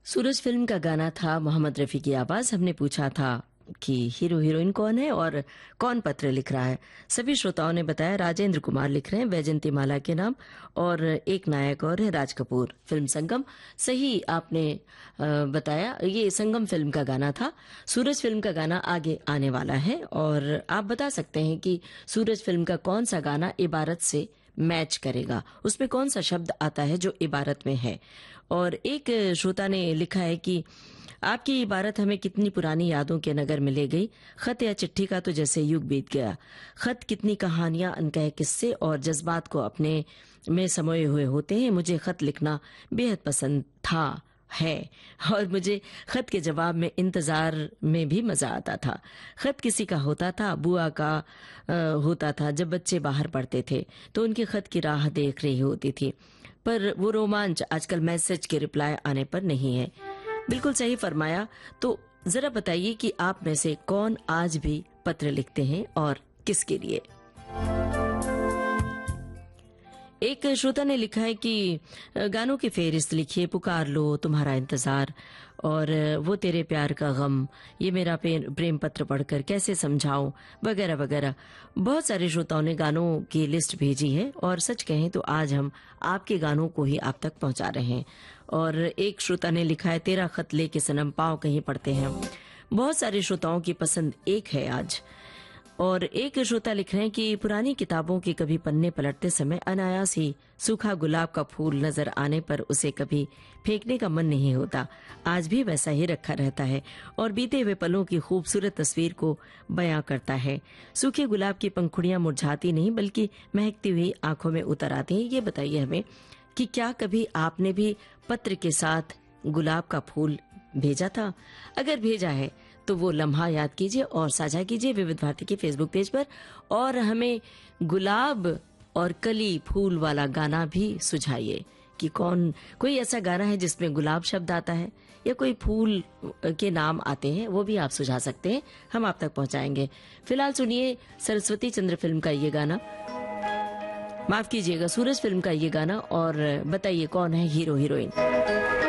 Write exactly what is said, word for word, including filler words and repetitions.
सूरज film का गाना था, मोहम्मद रफ़ी की आवाज़। हमने पूछा था कि हीरो हीरोइन कौन है और कौन पत्र लिख रहा है। सभी श्रोताओं ने बताया राजेंद्र कुमार लिख रहे हैं वैजंती माला के नाम, और एक नायक और है राज कपूर। फिल्म संगम, सही आपने अ, बताया, ये संगम फिल्म का गाना था। सूरज फिल्म का गाना आगे आने वाला है और आप बता सकते हैं कि सूरज फिल्म का कौन सा गाना इबारत से मैच करेगा, उसमें कौन सा शब्द आता है जो इबारत में है। और एक श्रोता ने लिखा है कि आपकी इबारत हमें कितनी पुरानी यादों के नगर में ले गई। खत या चिट्ठी का तो जैसे युग बीत गया। खत कितनी कहानियां, अनकहे किस्से और जज्बात को अपने में समोए हुए होते हैं। मुझे खत लिखना बेहद पसंद था है और मुझे खत के जवाब में इंतजार में भी मजा आता था। खत किसी का होता था, बुआ का आ, होता था। जब बच्चे बाहर पढ़ते थे तो उनके खत की राह देख रही होती थी, पर वो रोमांच आजकल मैसेज के रिप्लाई आने पर नहीं है। बिल्कुल सही फरमाया। तो जरा बताइए कि आप में से कौन आज भी पत्र लिखते हैं और किसके लिए। एक श्रोता ने लिखा है कि गानों की फेहरिस्त लिखिए, पुकार लो, तुम्हारा इंतजार, और वो तेरे प्यार का गम, ये मेरा प्रेम पत्र पढ़कर कैसे समझाऊं, वगैरह वगैरह। बहुत सारे श्रोताओं ने गानों की लिस्ट भेजी है और सच कहें तो आज हम आपके गानों को ही आप तक पहुंचा रहे हैं। और एक श्रोता ने लिखा है तेरा खत लेके सनम पाँव कहीं पड़ते हैं। बहुत सारे श्रोताओं की पसंद एक है आज। और एक श्रोता लिख रहे हैं कि पुरानी किताबों के कभी पन्ने पलटते समय अनायास ही सूखा गुलाब का फूल नजर आने पर उसे कभी फेंकने का मन नहीं होता। आज भी वैसा ही रखा रहता है और बीते हुए पलों की खूबसूरत तस्वीर को बयां करता है। सूखे गुलाब की पंखुड़ियां मुरझाती नहीं बल्कि महकती हुई आंखों में उतर आती हैं। ये बताइए हमें कि क्या कभी आपने भी पत्र के साथ गुलाब का फूल भेजा था? अगर भेजा है तो वो लम्हा याद कीजिए और साझा कीजिए विविध भारती के फेसबुक पेज पर। और हमें गुलाब और कली फूल वाला गाना भी सुझाइए कि कौन कोई ऐसा गाना है जिसमें गुलाब शब्द आता है या कोई फूल के नाम आते हैं, वो भी आप सुझा सकते हैं, हम आप तक पहुंचाएंगे। फिलहाल सुनिए सरस्वती चंद्र फिल्म का ये गाना, माफ कीजिएगा सूरज फिल्म का ये गाना, और बताइए कौन है हीरो हीरोइन।